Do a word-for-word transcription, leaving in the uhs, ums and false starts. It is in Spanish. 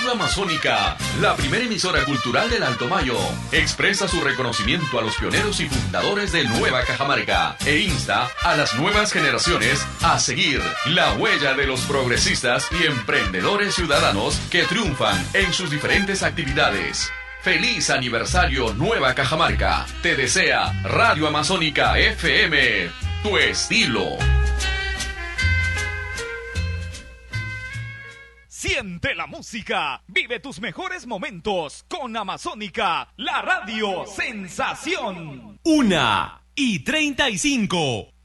Radio Amazónica, la primera emisora cultural del Alto Mayo, expresa su reconocimiento a los pioneros y fundadores de Nueva Cajamarca e insta a las nuevas generaciones a seguir la huella de los progresistas y emprendedores ciudadanos que triunfan en sus diferentes actividades. ¡Feliz aniversario Nueva Cajamarca! Te desea Radio Amazónica F M, tu estilo. Siente la música, vive tus mejores momentos con Amazónica, la radio sensación. Una y treinta y cinco.